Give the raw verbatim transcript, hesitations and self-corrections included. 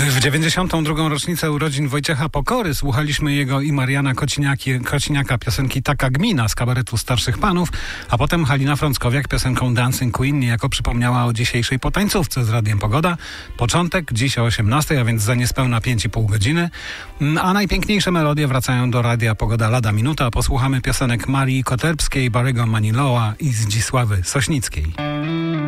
W dziewięćdziesiątą drugą rocznicę urodzin Wojciecha Pokory słuchaliśmy jego i Mariana Kociniaki, Kociniaka piosenki Taka Gmina z kabaretu Starszych Panów, a potem Halina Frąckowiak piosenką Dancing Queen niejako przypomniała o dzisiejszej potańcówce z Radiem Pogoda. Początek dziś o osiemnastej, a więc za niespełna pięć i pół godziny. A najpiękniejsze melodie wracają do Radia Pogoda lada minuta. Posłuchamy piosenek Marii Koterbskiej, Barry'ego Manilowa i Zdzisławy Sośnickiej.